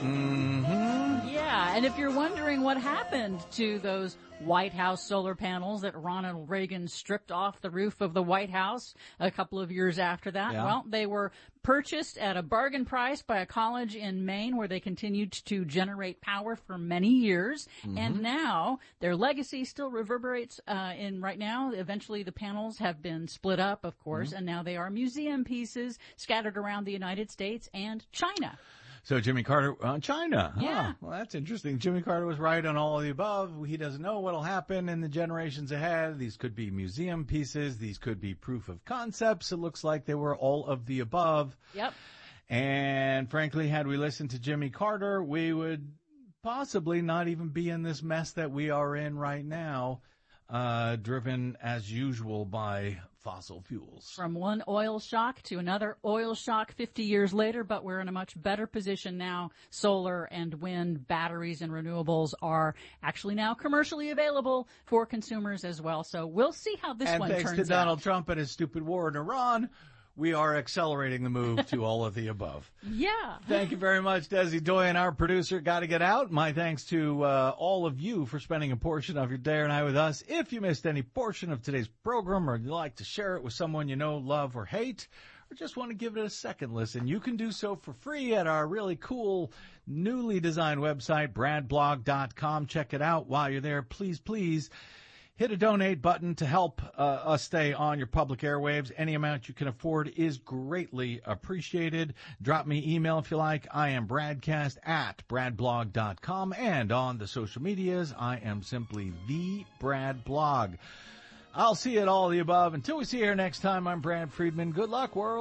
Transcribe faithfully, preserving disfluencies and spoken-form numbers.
Mm-hmm. Yeah, and if you're wondering what happened to those White House solar panels that Ronald Reagan stripped off the roof of the White House a couple of years after that, Yeah. well, they were purchased at a bargain price by a college in Maine where they continued to generate power for many years. Mm-hmm. And now their legacy still reverberates uh, in right now. Eventually the panels have been split up, of course, mm-hmm. and now they are museum pieces scattered around the United States and China. So Jimmy Carter, uh, China. Yeah. Huh. Well, that's interesting. Jimmy Carter was right on all of the above. He doesn't know what will happen in the generations ahead. These could be museum pieces. These could be proof of concepts. It looks like they were all of the above. Yep. And frankly, had we listened to Jimmy Carter, we would possibly not even be in this mess that we are in right now, uh, driven as usual by fossil fuels. From one oil shock to another oil shock fifty years later, but we're in a much better position now. Solar and wind, batteries and renewables are actually now commercially available for consumers as well. So we'll see how this and one turns out. And thanks to Donald Trump and his stupid war in Iran, we are accelerating the move to all of the above. Yeah. Thank you very much, Desi Doyen, our producer. Got to get out. My thanks to uh, all of you for spending a portion of your day or night with us. If you missed any portion of today's program or you'd like to share it with someone you know, love, or hate, or just want to give it a second listen, you can do so for free at our really cool, newly designed website, brad blog dot com. Check it out. While you're there, please, please, hit a donate button to help uh, us stay on your public airwaves. Any amount you can afford is greatly appreciated. Drop me email if you like. I am Bradcast at brad blog dot com. And on the social medias, I am simply the Brad Blog. I'll see you at all of the above. Until we see you here next time, I'm Brad Friedman. Good luck, world.